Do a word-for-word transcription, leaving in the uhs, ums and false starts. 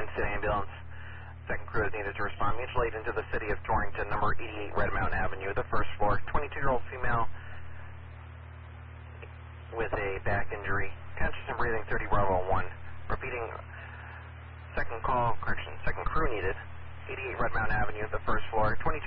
Winston Ambulance. Second crew is needed to respond. Mutual aid into the city of Torrington, number eighty-eight Red Mountain Avenue, the first floor. twenty-two-year-old female with a back injury. Conscious and breathing, thirty Bravo one. Repeating, second call, correction, second crew needed. eighty-eight Red Mountain Avenue, the first floor. twenty